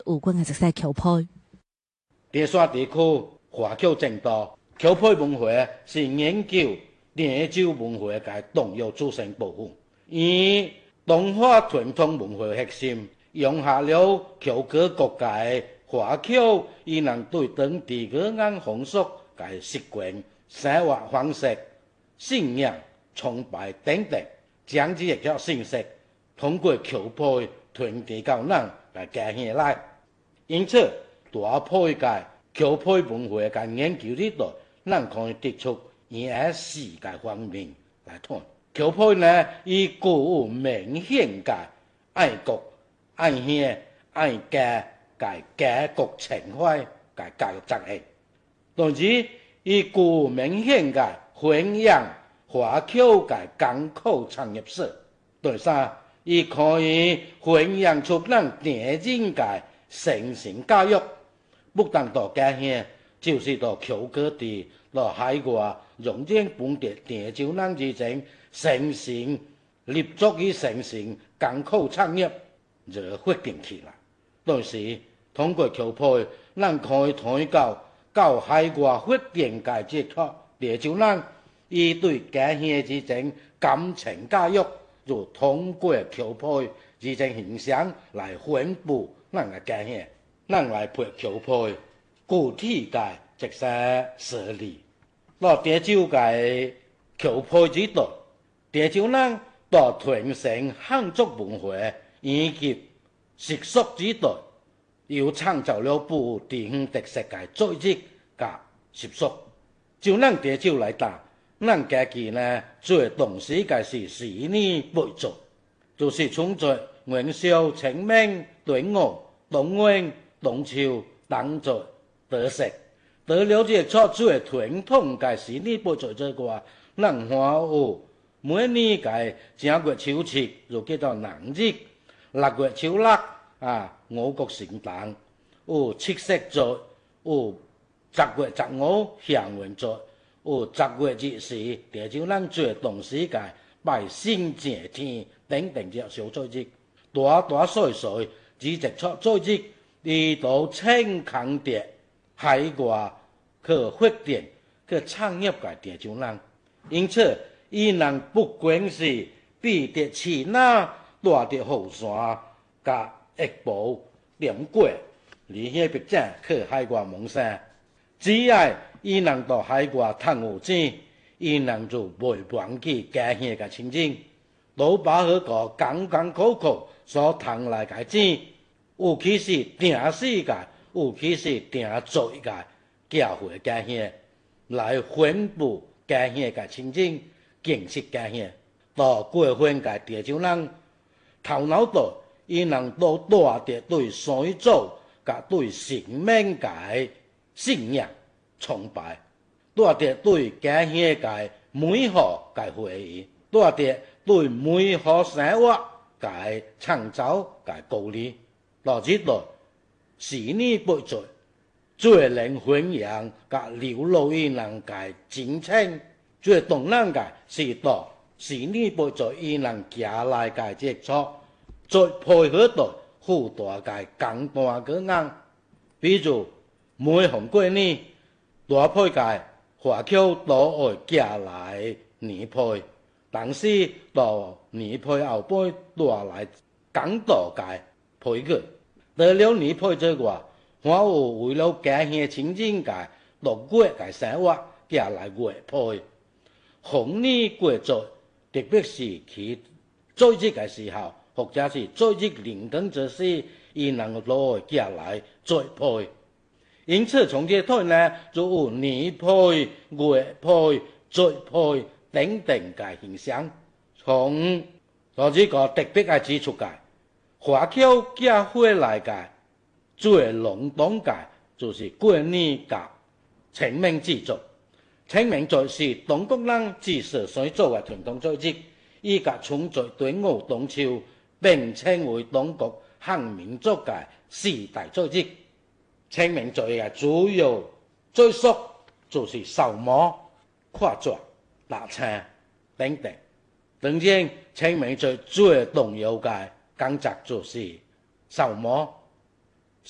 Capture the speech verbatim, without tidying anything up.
有關嘅特色橋配。 第三地區華僑正多，橋配文化是研究滇州文化嘅重要組成部分。以東華傳統文化核心，融合了橋各國家華僑，伊能對當地語言風俗、嘅習慣、生活方式、信仰、崇拜等等，將這個信息通過橋配傳遞到人來家鄉來。因此，大配嘅橋配文化嘅研究呢度，咱可以得出以下四個方面來談。橋配呢，伊具有明顯嘅愛國、愛鄉、愛家、嘅家國情懷嘅教育責任，同時伊具有明顯嘅弘揚華僑嘅港口產業史。第三，伊可以弘揚出咱滇人嘅誠信教育，不但到家鄉，就是到橋各地、到海外，融入本地滇州人之間誠信立足於誠信港口產業就發展起來。同時，通過橋配，咱可以推到到海外發展嘅這個滇州人，伊對家鄉之間感情教育，就通過橋配之間形象來宣布咱嘅家鄉。咱來配橋配具體嘅一些實例。到滇州嘅橋配之道，滇州人到傳承漢族文化以及習俗之道，又創造了部地方特色嘅作業甲習俗。就咱滇州來講，咱家己呢最重視嘅是四年八節，就是春節、元宵、清明、端午、冬運、中秋、冬節、得食。除了這個最傳統嘅四年八節之外，咱還有每年嘅正月初七就叫做農曆，六月初六啊五穀盛誕，有七夕節，有十月十五祥雲節，有十月二十滇州人最重視嘅拜神謝天等等這小作業，大大細細幾一撮作業，伊都稱強調海外去發展去產業嘅滇州人。因此，伊能不管是比得起那大的後山甲一步點過，離鄉別井去海外夢想，只要伊能到海外賺有錢，伊能就袂忘記家鄉嘅親情，都把迄個艱艱苦苦所賺來嘅錢，尤其是定死嘅，尤其是定做嘅，寄回家鄉來宣布家鄉嘅親情，建設家鄉。到過分嘅滇州人頭腦大，伊能都帶着對先祖甲對神明嘅信仰崇拜，帶着對家鄉嘅美好嘅回憶，帶着對美好生活嘅創造嘅鼓勵。到這度四年八節最能弘揚甲流露於人嘅真情，最動人嘅是到四年八節伊能行來嘅這錯，再配合到好大嘅簡單語言，比如每逢過年大配嘅華僑都會行來年配，但是到年配後輩帶來更多嘅配語。除了年配之外，還有為了家鄉親情嘅六月嘅生活行來月配，逢年過節，特別是佢做節嘅時候，或者是做節臨近之時，伊能都會行來做配。因此，從這睇呢，就有年配、月配、做配等等嘅現象。從我呢個特別嘅指出嘅，華僑寄回來嘅最隆重嘅，就是過年甲清明節節。清明節是中國人自始所做嘅傳統節日，伊甲春節、端午、中秋並稱為中國漢民族嘅四大節日。清明節嘅主要習俗就是掃墓、跨節、打青等等。當然，清明節最重要嘅工作就是掃墓。